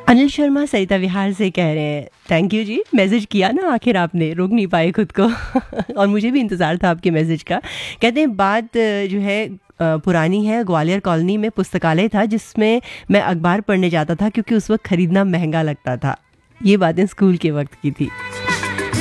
अनिल शर्मा सरिता विहार से कह रहे हैं, थैंक यू जी, मैसेज किया ना आखिर आपने, रोक नहीं पाए खुद को और मुझे भी इंतज़ार था आपके मैसेज का। कहते हैं बात जो है पुरानी है। ग्वालियर कॉलोनी में पुस्तकालय था जिसमें मैं अखबार पढ़ने जाता था क्योंकि उस वक्त ख़रीदना महंगा लगता था। ये बातें स्कूल के वक्त की थी।